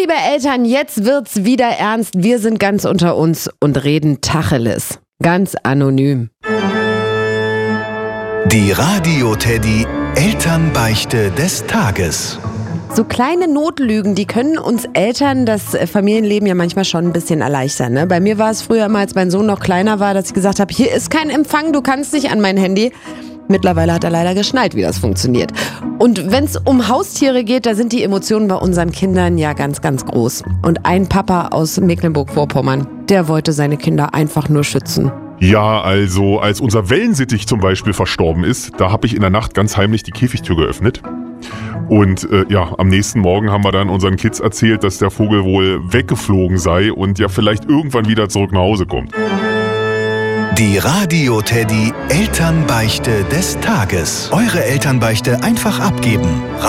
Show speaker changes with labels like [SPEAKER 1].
[SPEAKER 1] liebe Eltern, jetzt wird's wieder ernst. Wir sind ganz unter uns und reden Tacheles. Ganz anonym.
[SPEAKER 2] Die Radio-Teddy Elternbeichte des Tages.
[SPEAKER 1] So kleine Notlügen, die können uns Eltern das Familienleben ja manchmal schon ein bisschen erleichtern. Ne? Bei mir war es früher immer, als mein Sohn noch kleiner war, dass ich gesagt habe, hier ist kein Empfang, du kannst nicht an mein Handy. Mittlerweile hat er leider geschnallt, wie das funktioniert. Und wenn es um Haustiere geht, da sind die Emotionen bei unseren Kindern ja ganz, ganz groß. Und ein Papa aus Mecklenburg-Vorpommern, der wollte seine Kinder einfach nur schützen.
[SPEAKER 3] Ja, also als unser Wellensittich zum Beispiel verstorben ist, da habe ich in der Nacht ganz heimlich die Käfigtür geöffnet. Und am nächsten Morgen haben wir dann unseren Kids erzählt, dass der Vogel wohl weggeflogen sei und ja vielleicht irgendwann wieder zurück nach Hause kommt.
[SPEAKER 2] Die Radio-Teddy Elternbeichte des Tages. Eure Elternbeichte einfach abgeben.